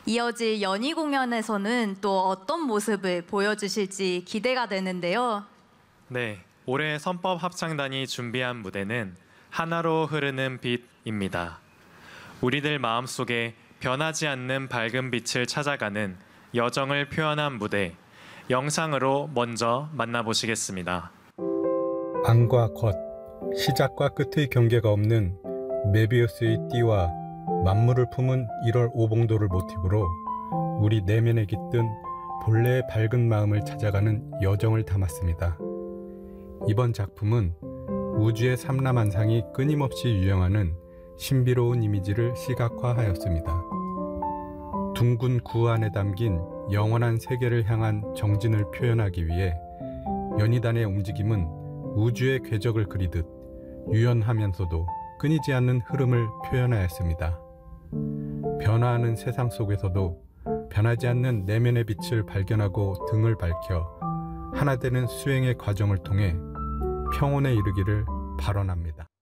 이어질 연희 공연에서는 또 어떤 모습을 보여주실지 기대가 되는데요. 네, 올해 선법합창단이 준비한 무대는 하나로 흐르는 빛입니다. 우리들 마음속에 변하지 않는 밝은 빛을 찾아가는 여정을 표현한 무대, 영상으로 먼저 만나보시겠습니다. 안과 겉, 시작과 끝의 경계가 없는 메비우스의 띠와 만물을 품은 1월 오봉도를 모티브로 우리 내면에 깃든 본래의 밝은 마음을 찾아가는 여정을 담았습니다. 이번 작품은 우주의 삼라만상이 끊임없이 유영하는 신비로운 이미지를 시각화하였습니다. 둥근 구 안에 담긴 영원한 세계를 향한 정진을 표현하기 위해 연희단의 움직임은 우주의 궤적을 그리듯 유연하면서도 끊이지 않는 흐름을 표현하였습니다. 변화하는 세상 속에서도 변하지 않는 내면의 빛을 발견하고 등을 밝혀 하나 되는 수행의 과정을 통해 평온에 이르기를 발언합니다.